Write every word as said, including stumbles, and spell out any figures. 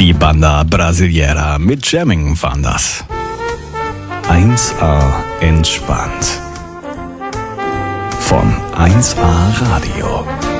Die Banda Brasileira mit Jamming waren das. eins A entspannt. Von eins A Radio.